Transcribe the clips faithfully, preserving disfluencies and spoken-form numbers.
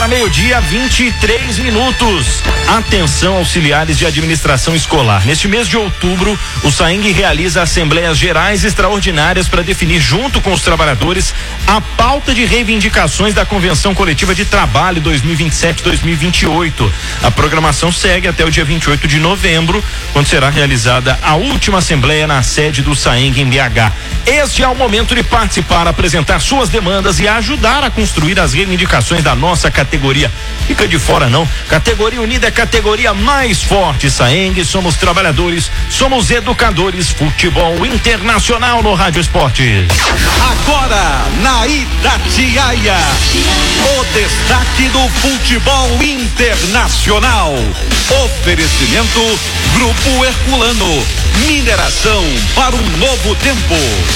Agora meio-dia, vinte e três minutos. Atenção, auxiliares de administração escolar. Neste mês de outubro, o SAENG realiza assembleias gerais extraordinárias para definir, junto com os trabalhadores, a pauta de reivindicações da Convenção Coletiva de Trabalho dois mil e vinte e sete a dois mil e vinte e oito. A programação segue até o dia vinte e oito de novembro, quando será realizada a última assembleia na sede do SAENG em B H. Este é o momento de participar, apresentar suas demandas e ajudar a construir as reivindicações da nossa categoria. Fica de fora não. Categoria Unida é a categoria mais forte. SAENG, somos trabalhadores, somos educadores. Futebol Internacional no Rádio Esportes. Agora, na Itatiaia, o destaque do futebol internacional. Oferecimento Grupo Herculano. Mineração para um novo tempo.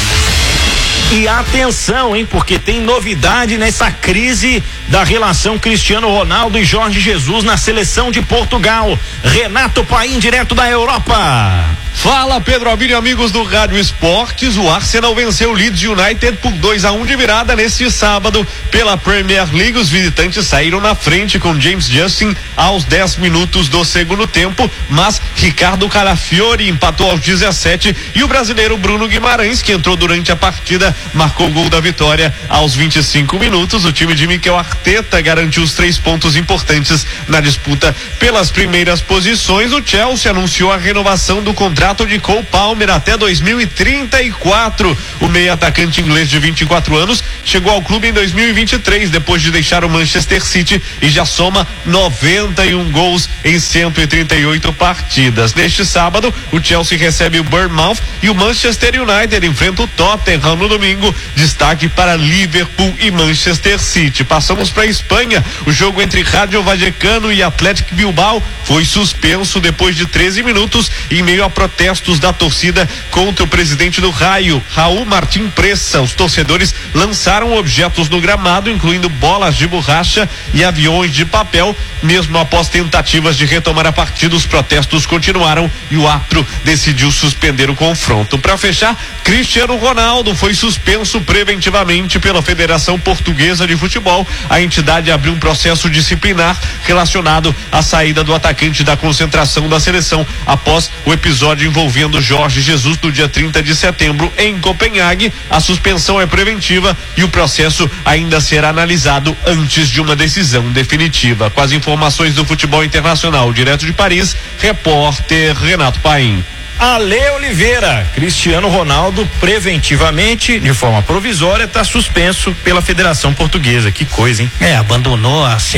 E atenção, hein, porque tem novidade nessa crise da relação Cristiano Ronaldo e Jorge Jesus na seleção de Portugal. Renato Paim, direto da Europa. Fala, Pedro Albino, amigos do Rádio Esportes. O Arsenal venceu o Leeds United por dois a um de virada neste sábado pela Premier League. Os visitantes saíram na frente com James Justin aos dez minutos do segundo tempo, mas Ricardo Calafiori empatou aos dezessete e o brasileiro Bruno Guimarães, que entrou durante a partida, marcou o gol da vitória aos vinte e cinco minutos. O time de Mikel Arteta garantiu os três pontos importantes na disputa pelas primeiras posições. O Chelsea anunciou a renovação do contrato de Cole Palmer até dois mil e trinta e quatro. O meio atacante inglês de vinte e quatro anos chegou ao clube em dois mil e vinte e três, depois de deixar o Manchester City, e já soma noventa e um gols em cento e trinta e oito partidas. Neste sábado, o Chelsea recebe o Bournemouth e o Manchester United enfrenta o Tottenham no domingo. Destaque para Liverpool e Manchester City. Passamos para a Espanha. O jogo entre Rayo Vallecano e Athletic Bilbao foi suspenso depois de treze minutos em meio a protestos da torcida contra o presidente do Raio, Raul Martín Pressa. Os torcedores lançaram objetos no gramado, incluindo bolas de borracha e aviões de papel. Mesmo após tentativas de retomar a partida, os protestos continuaram e o árbitro decidiu suspender o confronto. Para fechar, Cristiano Ronaldo foi suspenso preventivamente pela Federação Portuguesa de Futebol. A entidade abriu um processo disciplinar relacionado à saída do atacante da concentração da seleção após o episódio envolvendo Jorge Jesus no dia trinta de setembro em Copenhague. A suspensão é preventiva e o processo ainda será analisado antes de uma decisão definitiva. Com as informações do futebol internacional, direto de Paris, repórter Renato Paim. Ale Oliveira, Cristiano Ronaldo preventivamente, de forma provisória, está suspenso pela Federação Portuguesa. Que coisa, hein? É, abandonou a